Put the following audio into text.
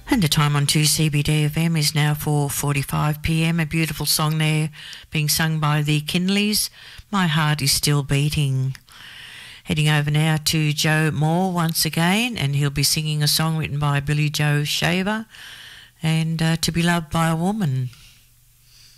And the time on 2CBD FM is now 4:45 p.m. A beautiful song there being sung by the Kinleys. My Heart Is Still Beating. Heading over now to Joe Moore once again, and he'll be singing a song written by Billy Joe Shaver, and To Be Loved by a Woman.